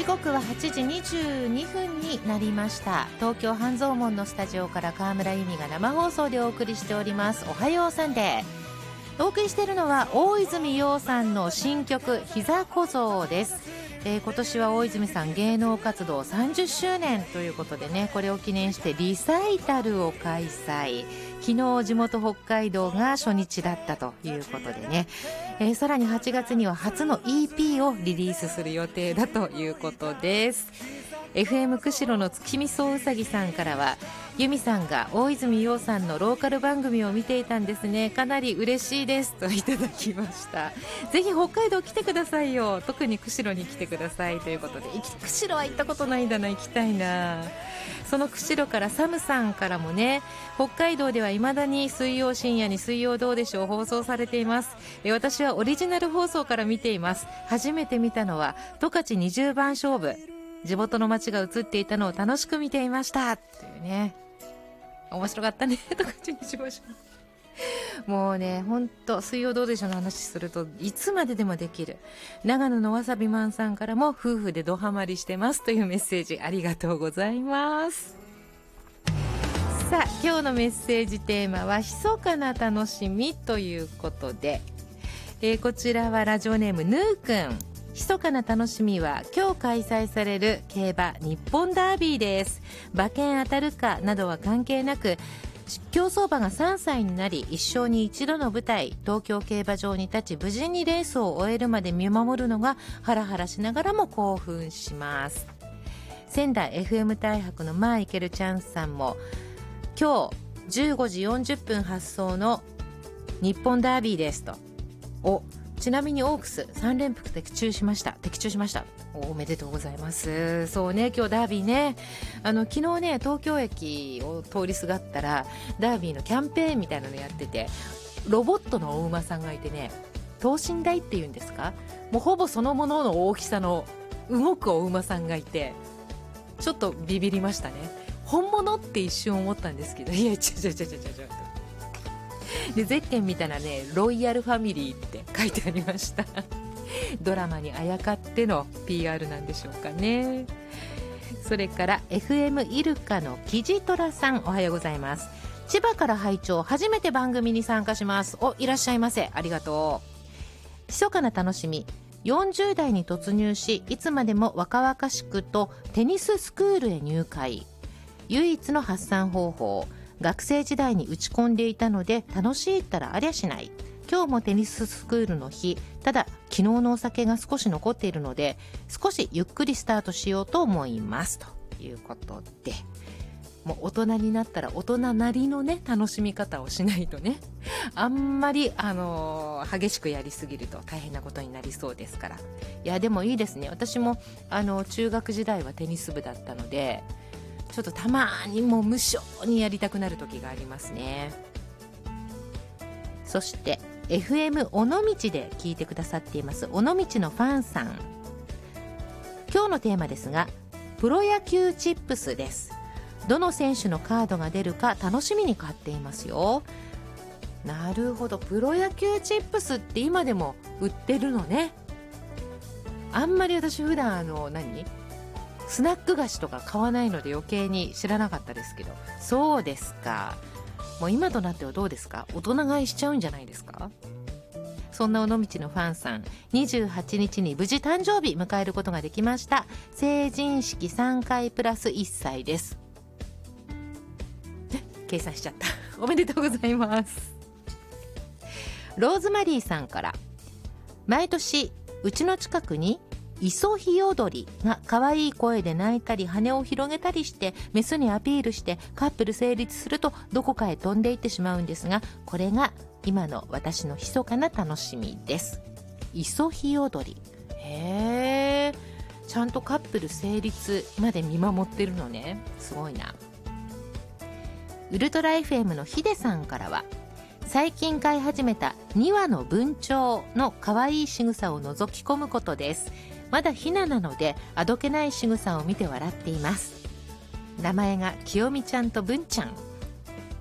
刻は8時22分になりました。東京半蔵門のスタジオから川村由美が生放送でお送りしております。おはようサンデー。お送りしているのは大泉洋さんの新曲膝小僧です。今年は大泉さん芸能活動30周年ということでね、これを記念してリサイタルを開催。昨日地元北海道が初日だったということでね、さらに8月には初の EP をリリースする予定だということです。 FM 釧路の月見そうさぎさんからは、由美さんが大泉洋さんのローカル番組を見ていたんですね、かなり嬉しいですといただきました。ぜひ北海道来てくださいよ、特に釧路に来てくださいということで、釧路は行ったことないんだな、行きたいな。その釧路からサムさんからもね、北海道では未だに水曜深夜に水曜どうでしょう放送されています。私はオリジナル放送から見ています。初めて見たのは十勝20番勝負、地元の街が映っていたのを楽しく見ていましたっていうね、面白かったね十勝20番勝負もうね、ほんと水曜どうでしょうの話するといつまででもできる。長野のわさびマンさんからも夫婦でドハマりしてますというメッセージありがとうございます。さあ今日のメッセージテーマは密かな楽しみということで、こちらはラジオネームヌーくん。密かな楽しみは今日開催される競馬日本ダービーです。馬券当たるかなどは関係なく、競走馬が3歳になり一生に一度の舞台東京競馬場に立ち、無事にレースを終えるまで見守るのがハラハラしながらも興奮します。仙台 FM 大白のマイケルチャンスさんも、今日15時40分発送の日本ダービーですと。ちなみにオークス3連複的中しました。おめでとうございます。そうね、今日ダービーね、昨日ね東京駅を通りすがったらダービーのキャンペーンみたいなのやってて、ロボットのお馬さんがいてね、等身大っていうんですか、もうほぼそのものの大きさの動くお馬さんがいて、ちょっとビビりましたね。本物って一瞬思ったんですけど、いやちょでゼッケン見たらね、ロイヤルファミリーって書いてありましたドラマにあやかっての PR なんでしょうかね。それから FM イルカのキジトラさん、おはようございます。千葉から拝聴、初めて番組に参加します。いらっしゃいませ、ありがとう。密かな楽しみ、40代に突入しいつまでも若々しくとテニススクールへ入会。唯一の発散方法、学生時代に打ち込んでいたので楽しいったらありゃしない。今日もテニススクールの日、ただ昨日のお酒が少し残っているので少しゆっくりスタートしようと思いますということで、もう大人になったら大人なりのね楽しみ方をしないとね、あんまり激しくやりすぎると大変なことになりそうですから。いやでもいいですね。私も中学時代はテニス部だったので、ちょっとたまにもう無性にやりたくなる時がありますね。そして FM 尾道で聞いてくださっています尾道のファンさん、今日のテーマですがプロ野球チップスです。どの選手のカードが出るか楽しみに買っていますよ。なるほど、プロ野球チップスって今でも売ってるのね。あんまり私普段スナック菓子とか買わないので余計に知らなかったですけど、そうですか。もう今となってはどうですか、大人買いしちゃうんじゃないですか。そんな尾道のファンさん、28日に無事誕生日迎えることができました。成人式3回プラス1歳です。計算しちゃったおめでとうございます。ローズマリーさんから、毎年うちの近くにイソヒヨドリが可愛い声で鳴いたり羽を広げたりしてメスにアピールしてカップル成立するとどこかへ飛んでいってしまうんですが、これが今の私の密かな楽しみです。イソヒヨドリ、へー、ちゃんとカップル成立まで見守ってるのね、すごいな。ウルトラ FM のヒデさんからは、最近飼い始めた2羽の文鳥の可愛い仕草を覗き込むことです。まだヒナなのであどけない仕草を見て笑っています。名前が清美ちゃんと文ちゃん。